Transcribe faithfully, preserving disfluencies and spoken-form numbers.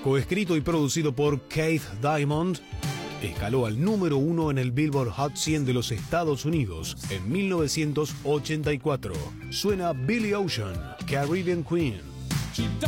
Coescrito y producido por Keith Diamond, escaló al número uno en el Billboard Hot cien de los Estados Unidos en mil novecientos ochenta y cuatro. Suena Billy Ocean, Caribbean Queen.